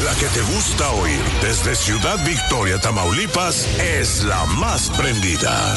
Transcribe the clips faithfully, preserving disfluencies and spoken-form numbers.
La que te gusta oír desde Ciudad Victoria, Tamaulipas, es la más prendida.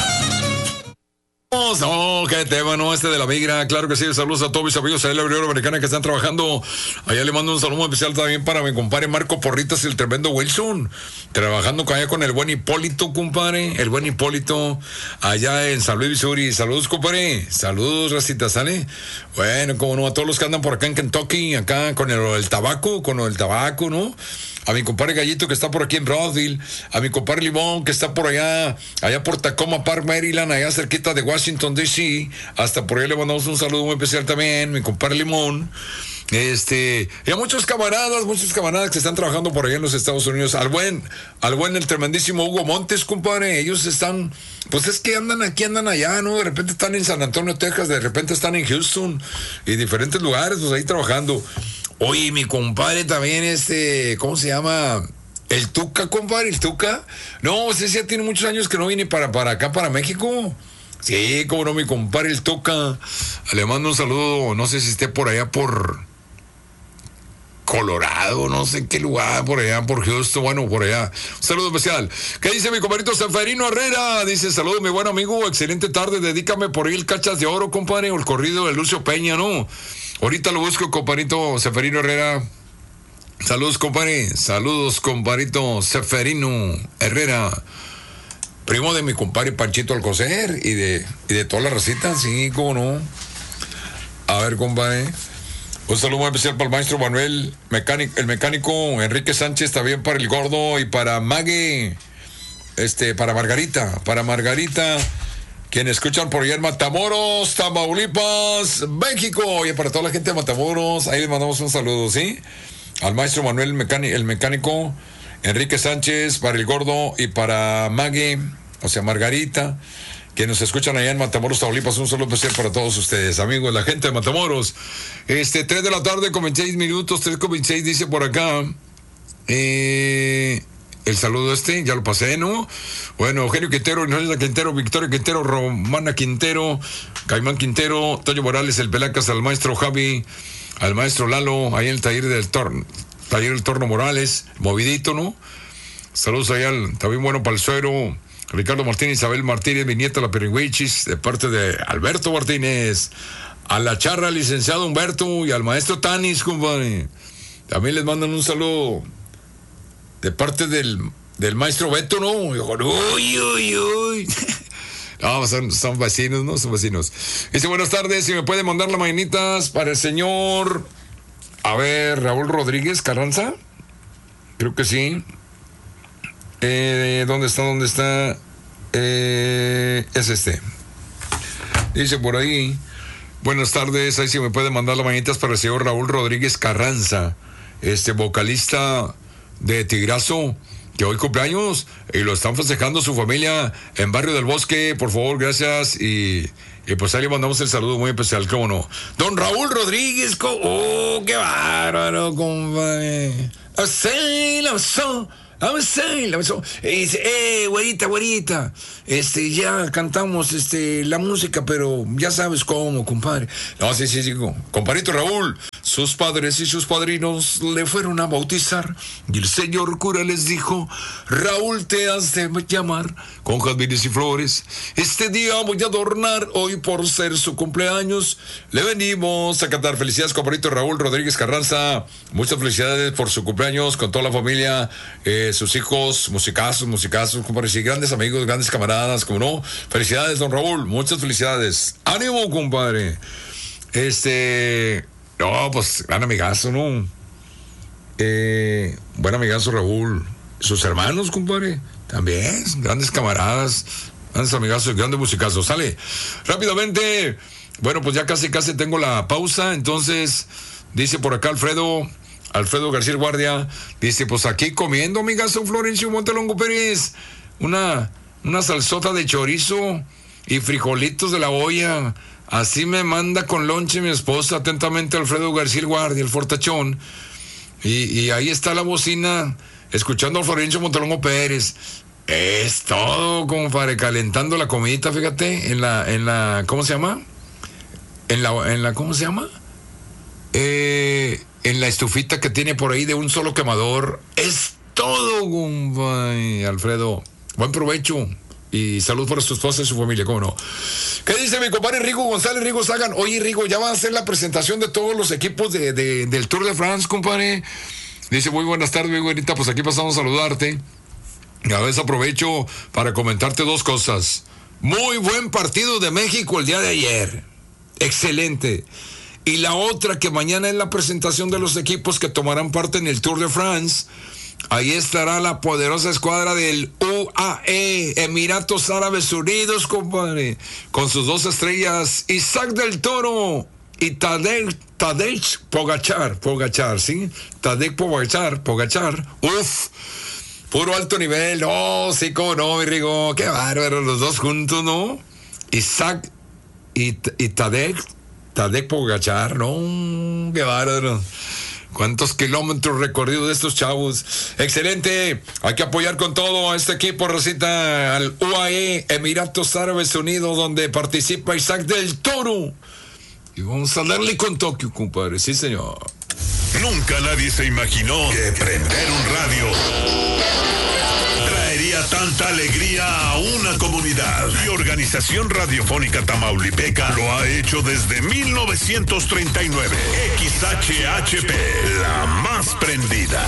Oh, qué tema, ¿no? Este de la migra, claro que sí. Saludos a todos mis amigos de la Unión Americana que están trabajando. Allá le mando un saludo especial también para mi compadre Marco Porritas, el tremendo Wilson, trabajando allá con el buen Hipólito, compadre, el buen Hipólito, allá en San Luis, Missouri. Saludos, compadre, saludos, racita, ¿sale? Bueno, como no, a todos los que andan por acá en Kentucky, acá con el, el tabaco, con el tabaco, ¿no? A mi compadre Gallito que está por aquí en Broadville, a mi compadre Limón que está por allá, allá por Tacoma Park, Maryland, allá cerquita de Washington D C, hasta por allá le mandamos un saludo muy especial también, mi compadre Limón. Este, y a muchos camaradas, muchos camaradas que están trabajando por allá en los Estados Unidos, al buen, al buen, el tremendísimo Hugo Montes, compadre, ellos están, pues es que andan aquí, andan allá, ¿no? De repente están en San Antonio, Texas, de repente están en Houston y diferentes lugares, pues ahí trabajando. Oye, mi compadre también, este, ¿cómo se llama? El Tuca, compadre, el Tuca. No, ese ya tiene muchos años que no viene para, para acá, para México. Sí, como no, mi compadre, el Tuca. Le mando un saludo, no sé si esté por allá por Colorado, no sé en qué lugar, por allá, por Houston, bueno, por allá. Un saludo especial. ¿Qué dice mi compadrito Seferino Herrera? Dice, saludos, mi buen amigo, excelente tarde, dedícame por ahí el Cachas de Oro, compadre, o el corrido de Lucio Peña, ¿no? Ahorita lo busco, compadrito Seferino Herrera. Saludos, compadre. Saludos, compadrito Seferino Herrera. Primo de mi compadre Panchito Alcocer y de, y de toda la racita, sí, cómo no. A ver, compadre. Un saludo muy especial para el maestro Manuel, mecánico, el mecánico Enrique Sánchez, también para el gordo y para Mague, este, para Margarita, para Margarita. Quienes escuchan por allá en Matamoros, Tamaulipas, México. Y para toda la gente de Matamoros, ahí les mandamos un saludo, ¿sí? Al maestro Manuel, mecánico, el mecánico, Enrique Sánchez, para el gordo y para Maggie, o sea, Margarita. Quienes nos escuchan allá en Matamoros, Tamaulipas, un saludo especial para todos ustedes, amigos, la gente de Matamoros. Este, tres de la tarde con veintiséis minutos, tres con veintiséis dice por acá. Eh... El saludo este, ya lo pasé, ¿no? Bueno, Eugenio Quintero, Ignacia Quintero, Victoria Quintero, Romana Quintero, Caimán Quintero, Toño Morales, el Pelacas, al maestro Javi, al maestro Lalo, ahí en el taller del Torno, taller del Torno Morales, movidito, ¿no? Saludos allá al, también bueno para el suero, Ricardo Martínez, Isabel Martínez, mi nieta la Peringüichis, de parte de Alberto Martínez, a la charra, licenciado Humberto, y al maestro Tanis, compadre. También les mandan un saludo de parte del, del maestro Beto, ¿no? Uy, uy, uy. No, son, son vecinos, ¿no? Son vecinos. Dice, buenas tardes, si me puede mandar las mañanitas para el señor, a ver, Raúl Rodríguez Carranza. Creo que sí. Eh, ¿Dónde está? ¿Dónde está? Eh, es este. Dice por ahí, buenas tardes, ahí si me puede mandar las mañanitas para el señor Raúl Rodríguez Carranza, este vocalista de Tigrazo, que hoy cumpleaños y lo están festejando su familia en Barrio del Bosque, por favor, gracias, y, y pues ahí le mandamos el saludo muy especial, cómo no. Don Raúl Rodríguez, oh, qué bárbaro, compadre. Así la besó, así la besó. Y dice, eh, güerita, güerita, este, ya cantamos este, la música, pero ya sabes cómo, compadre. No, sí, sí, sí, compadrito Raúl. Sus padres y sus padrinos le fueron a bautizar y el señor cura les dijo, Raúl, te has de llamar con jazmines y flores. Este día voy a adornar, hoy por ser su cumpleaños, le venimos a cantar. Felicidades, compadrito Raúl Rodríguez Carranza. Muchas felicidades por su cumpleaños con toda la familia, eh, sus hijos, musicazos, musicazos, compadre, y grandes amigos, grandes camaradas, como no. Felicidades, don Raúl, muchas felicidades. ¡Ánimo, compadre! Este... No, pues, gran amigazo, ¿no? Eh, buen amigazo Raúl. Sus hermanos, compadre, también, grandes camaradas, grandes amigazos, grandes musicazos. Sale, rápidamente. Bueno, pues ya casi, casi tengo la pausa. Entonces, dice por acá Alfredo, Alfredo García Guardia, dice, pues aquí comiendo, amigazo Florencio Montelongo Pérez, una, una salsota de chorizo y frijolitos de la olla. Así me manda con lonche mi esposa, atentamente Alfredo García Guardia, el fortachón. Y, y ahí está la bocina, escuchando a Florencio Montelongo Pérez. Es todo, compadre, calentando la comidita, fíjate, en la, en la, ¿cómo se llama? En la, en la, ¿cómo se llama? Eh, en la estufita que tiene por ahí de un solo quemador. Es todo, compadre. Alfredo, buen provecho. Y salud para su esposa y su familia, ¿cómo no? ¿Qué dice mi compadre Rigo González, Rigo Sagan? Oye, Rigo, ya va a hacer la presentación de todos los equipos de, de, del Tour de France, compadre. Dice, muy buenas tardes, muy bonita, pues aquí pasamos a saludarte. Y a veces aprovecho para comentarte dos cosas. Muy buen partido de México el día de ayer. Excelente. Y la otra, que mañana es la presentación de los equipos que tomarán parte en el Tour de France. Ahí estará la poderosa escuadra del U A E, Emiratos Árabes Unidos, compadre, con sus dos estrellas, Isaac del Toro y Tadej, Tadej Pogačar, Pogačar, ¿sí? Tadej Pogačar, Pogačar, uf, puro alto nivel, no, sí, cómo no, mi Rigo, qué bárbaro, los dos juntos, ¿no? Isaac y, y Tadej, Tadej Pogačar, no, qué bárbaro. ¿Cuántos kilómetros recorridos de estos chavos? Excelente. Hay que apoyar con todo a este equipo, Rosita, al U A E, Emiratos Árabes Unidos, donde participa Isaac del Toro. Y vamos a darle con Tokio, compadre. Sí, señor. Nunca nadie se imaginó que prender un radio traería tanta alegría a una comunidad. Y Organización Radiofónica Tamaulipeca lo ha hecho desde mil novecientos treinta y nueve. X H H P, la más prendida.